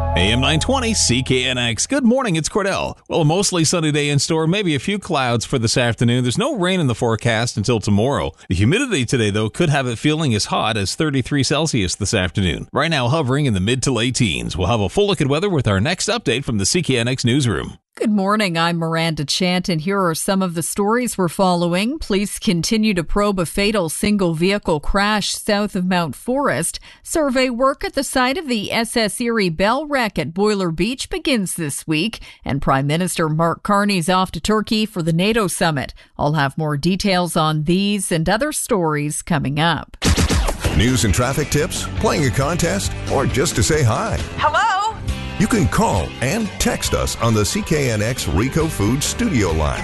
AM 920 CKNX. Good morning, it's Cordell. Well, a mostly sunny day in store, maybe a few clouds for this afternoon. There's no rain in the forecast until tomorrow. The humidity today, though, could have it feeling as hot as 33 Celsius this afternoon. Right now, hovering in the mid to late teens. We'll have a full look at weather with our next update from the CKNX newsroom. Good morning, I'm Miranda Chant, and here are some of the stories we're following. Police continue to probe a fatal single-vehicle crash south of Mount Forest. Survey work at the site of the SS Erie Bell wreck at Boiler Beach begins this week, and Prime Minister Mark Carney's off to Turkey for the NATO summit. I'll have more details on these and other stories coming up. News and traffic tips, playing a contest, or just to say hi. Hello? You can call and text us on the CKNX Rico Foods studio line.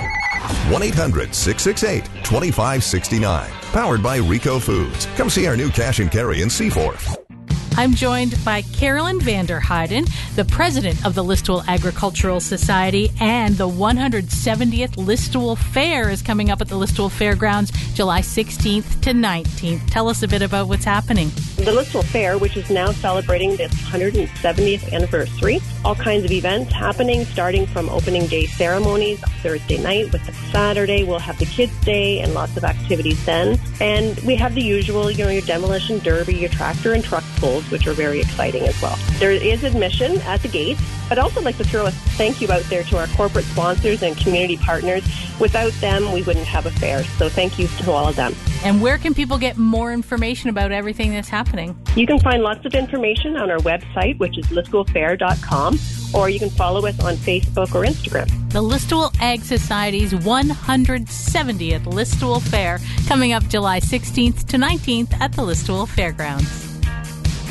1-800-668-2569. Powered by Rico Foods. Come see our new cash and carry in Seaforth. I'm joined by Carolyn Vanderheiden, the president of the Listowel Agricultural Society, and the 170th Listowel Fair is coming up at the Listowel Fairgrounds July 16th to 19th. Tell us a bit about what's happening. The Listowel Fair, which is now celebrating its 170th anniversary, all kinds of events happening, starting from opening day ceremonies Thursday night with the Saturday. We'll have the Kids' Day and lots of activities then. And we have the usual, your demolition derby, your tractor and truck pulls, which are very exciting as well. There is admission at the gate. I'd also like to throw a thank you out there to our corporate sponsors and community partners. Without them, we wouldn't have a fair. So thank you to all of them. And where can people get more information about everything that's happening? You can find lots of information on our website, which is listowelfair.com, or you can follow us on Facebook or Instagram. The Listowel Ag Society's 170th Listowel Fair coming up July 16th to 19th at the Listowel Fairgrounds.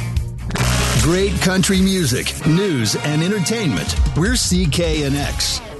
Great country music, news, and entertainment. We're CKNX.